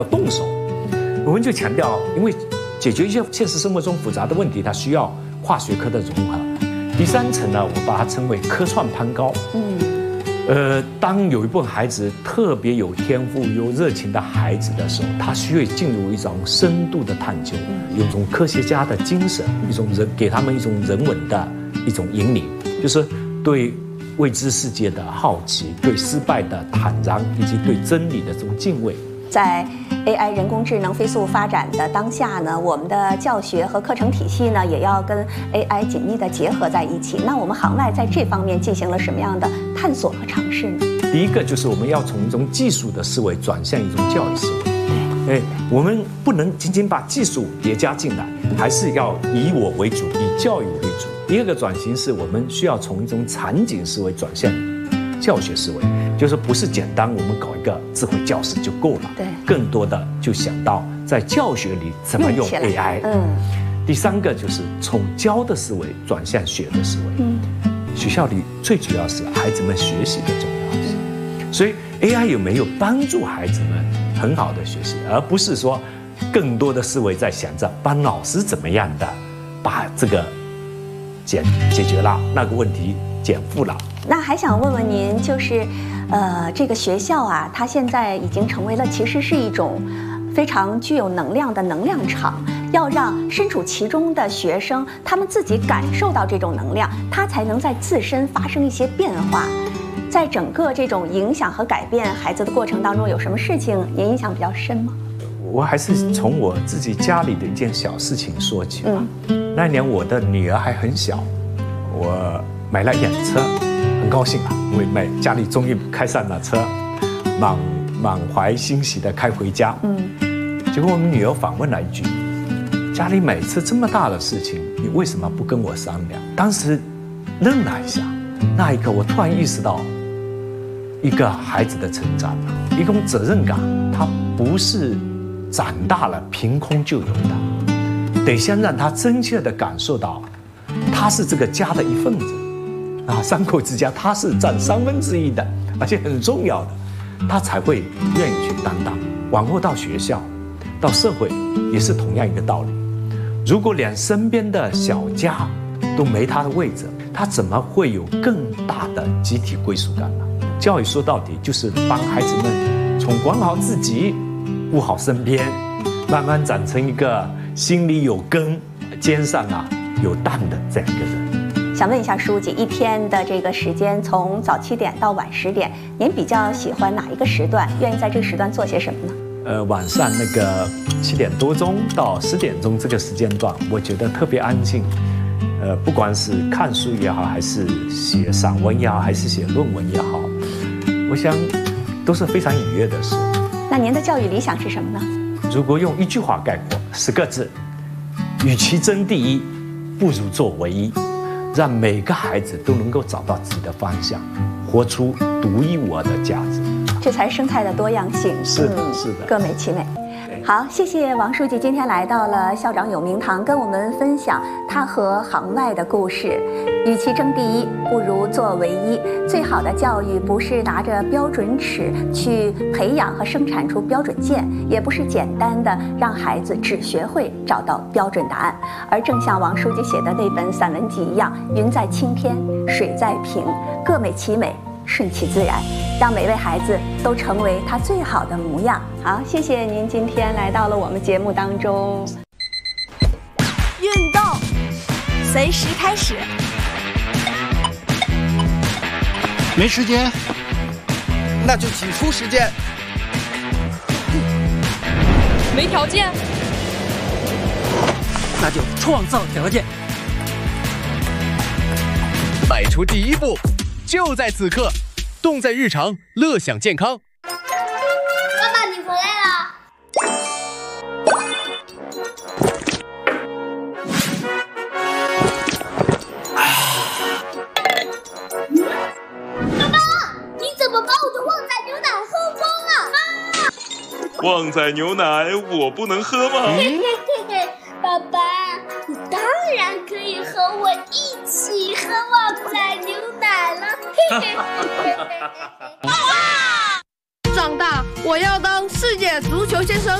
动手。我们就强调，因为解决一些现实生活中复杂的问题，它需要跨学科的融合。第3层呢，我把它称为科创攀高。当有一部分孩子特别有天赋、有热情的孩子的时候，他需要进入一种深度的探究，有一种科学家的精神，给他们一种人文的一种引领，就是对未知世界的好奇，对失败的坦然，以及对真理的这种敬畏。 在 AI 人工智能飞速发展的当下呢，我们的教学和课程体系呢，也要跟 AI 紧密的结合在一起。那我们行外在这方面进行了什么样的探索和尝试呢？ 第一个就是我们要从一种技术的思维转向一种教育思维。我们不能仅仅把技术叠加进来，还是要以我为主，以教育为主。第二个转型是我们需要从一种场景思维转向教学思维，就是不是简单我们搞一个智慧教室就够了， 对， 更多的就想到在教学里怎么用 AI。第3个就是从教的思维转向学的思维。学校里最主要是孩子们学习的重要性，所以 AI 有没有帮助孩子们很好的学习，而不是说更多的思维在想着帮老师怎么样的把这个解决了那个问题减负了。 那还想问问您，就是这个学校啊，它现在已经成为了其实是一种非常具有能量的能量场，要让身处其中的学生他们自己感受到这种能量，他才能在自身发生一些变化。在整个这种影响和改变孩子的过程当中，有什么事情您印象比较深吗？ 我还是从我自己家里的一件小事情说起吧。那年我的女儿还很小，我买了一辆车，很高兴啊，因为家里终于开上了车，满怀欣喜的开回家。结果我们女儿反问了一句：“家里每次这么大的事情，你为什么不跟我商量？”当时愣了一下，那一刻我突然意识到，一个孩子的成长，一种责任感，它不是长大了凭空就有的，得先让他真切地感受到，他是这个家的一份子，3口之家他是占1/3的，而且很重要的，他才会愿意去担当。往后到学校，到社会也是同样一个道理。如果连身边的小家都没他的位置，他怎么会有更大的集体归属感呢？教育说到底就是帮孩子们从管好自己，顾好身边，慢慢长成一个心里有根、肩上有担的这样一个人。 想问一下书记，一天的这个时间从早7点到晚10点，您比较喜欢哪一个时段？愿意在这个时段做些什么呢？ 晚上那个7点多钟到10点钟这个时间段，我觉得特别安静。不管是看书也好，还是写散文也好，还是写论文也好，我想都是非常愉悦的事。 那您的教育理想是什么呢？ 如果用一句话概括，10个字：与其争第一，不如做唯一。让每个孩子都能够找到自己的方向，活出独一无二的价值， 这才是生态的多样性。 是的，是的， 各美其美。好，谢谢王书记今天来到了校长有名堂，跟我们分享他和行外的故事。与其争第一，不如做唯一。最好的教育不是拿着标准尺去培养和生产出标准件，也不是简单的让孩子只学会找到标准答案，而正像王书记写的那本散文集一样，云在青天，水在平，各美其美，顺其自然，让每位孩子都成为他最好的模样。好，谢谢您今天来到了我们节目当中。 运动随时开始。 没时间， 那就挤出时间。 没条件， 那就创造条件。 迈出第一步，就在此刻。动在日常，乐享健康。 爸爸，你回来了。爸爸，你怎么把我的旺仔牛奶喝光了？ 旺仔牛奶我不能喝吗？ 爸爸，你当然可以和我一起喝旺仔牛奶了。 长大我要当世界足球先生。